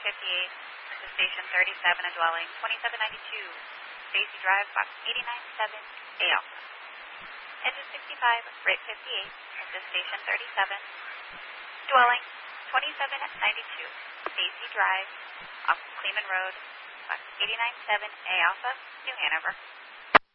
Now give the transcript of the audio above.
58, to Station 37, a dwelling, 2792, Stacy Drive, Box 897, A Alpha. Engine 65, Freight 58, to Station 37, dwelling, 2792, Stacy Drive, off Cleveland Road, Box 897, A Alpha, New Hanover.